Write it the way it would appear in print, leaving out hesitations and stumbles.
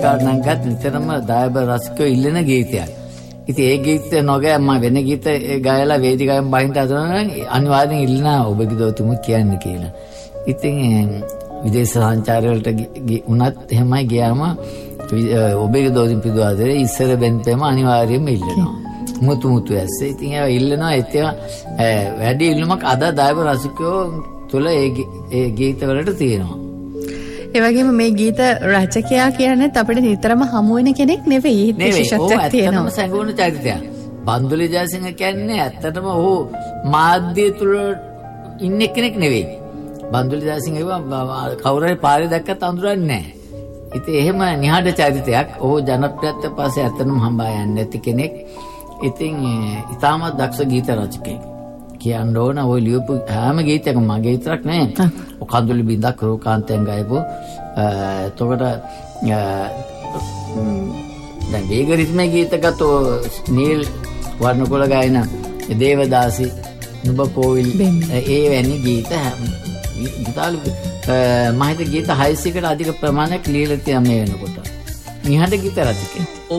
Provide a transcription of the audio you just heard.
වේදිකාවට නංගත් නිතරම දායබ රසිකයෝ ඉල්ලන ගීතයක්. ඉතින් ඒ ගීතය නොගෑ මම වෙන ගීත ගායලා වේදිකාවෙන් බහින්න හදනවා නම් අනිවාර්යෙන් ඉල්ලනවා ඔබගේ දෝතුම කියන්න කියලා. ඉතින් විදේශ සංචාර වලට උනත් එහෙමයි ගියාම ඔබගේ දෝතුම් පිදුවාදේ ඉස්සර බෙන්තේම අනිවාර්යෙන්ම ඉල්ලනවා. මුතු ඇස්සේ. ඉතින් ඒවා ඉල්ලනවා ඒත්‍ය වැඩි ඉල්ලුමක් අද දායබ රසිකයෝ තුල ඒ ගීත වලට තියෙනවා. ඒ වගේම මේ ගීත රචකයා කියන්නේ අපිට නිතරම හමු වෙන කෙනෙක් නෙවෙයි. විශේෂත්වයක් තියෙනවා. ඇත්තටම සංගුණ චරිතයක්. බන්දුලි ජයසිංහ කියන්නේ ඇත්තටම ඔහු මාධ්‍ය තුල ඉන්න කෙනෙක් නෙවෙයි. බන්දුලි ජයසිංහ කවුරු හරි පාරේ දැක්කත් අඳුරන්නේ නැහැ. ඉතින් එහෙම නිහඬ චරිතයක්. ඔහු ජනප්‍රියත්වයට පස්සේ ඇත්තටම හම්බා යන්නේ නැති කෙනෙක්. ඉතින් ඉතාමත් දක්ෂ ගීත රචකයෙක්. කියන්න ඕන ඔය ලියපු හැම ගීතයක්ම මගේ විතරක් නෙවෙයි. ඔය කඳුළු බින්දක් රෝකාන්තයෙන් ගායපු එතකොට දැන් වේග රිද්මේ ගීත ගත්තෝ නීල් වර්ණකොළ ගායන දේවදාසි නුඹ පොවිල් ඒ වැනි ගීත ගීතාලු මම හිත ගීත 600කට අධික ප්‍රමාණයක් ලියලා තියෙන මේ වෙනකොට. නිහඬ ගීත රචකයෙක්.